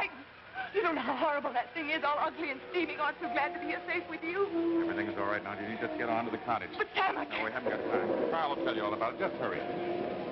frightened. You don't know how horrible that thing is, all ugly and steaming. Aren't you glad to be here safe with you? Everything's all right now, Judy. Just get on to the cottage. But, Sam, I No, can't... we haven't got time. Carl will tell you all about it. Just hurry.